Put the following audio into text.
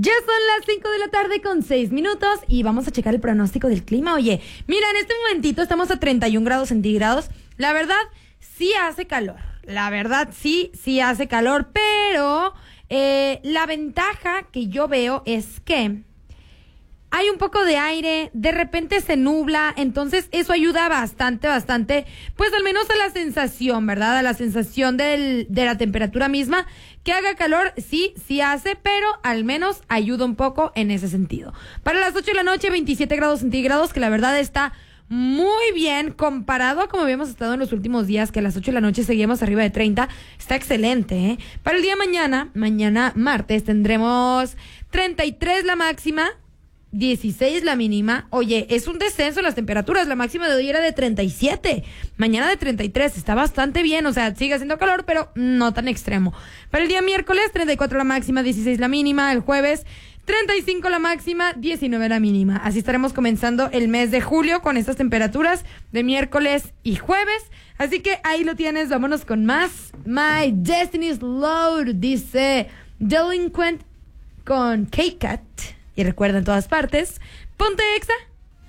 Ya son las 5 de la tarde con 6 minutos y vamos a checar el pronóstico del clima. Oye, mira, en este momentito estamos a 31 grados centígrados. La verdad, sí hace calor. La verdad, sí hace calor, pero la ventaja que yo veo es que hay un poco de aire, de repente se nubla, entonces eso ayuda bastante, pues al menos a la sensación, ¿verdad? A la sensación de la temperatura misma. Que haga calor, sí hace, pero al menos ayuda un poco en ese sentido. Para las 8 de la noche, 27 grados centígrados, que la verdad está muy bien comparado a como habíamos estado en los últimos días, que a las 8 de la noche seguíamos arriba de 30. Está excelente, ¿eh? Para el día mañana martes, tendremos 33 la máxima, 16 la mínima. Oye, es un descenso en las temperaturas. La máxima de hoy era de 37, mañana de 33. Está bastante bien, o sea, sigue haciendo calor, pero no tan extremo. Para el día miércoles, 34 la máxima, 16 la mínima. El jueves, 35 la máxima, 19 la mínima. Así estaremos comenzando el mes de julio con estas temperaturas de miércoles y jueves. Así que ahí lo tienes, vámonos con más. My Destiny's Load, dice Delinquent con K-Cut. Y recuerda, en todas partes, ponte Exa.